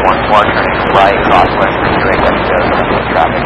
once more turning right, crosswest, pursuing West traffic.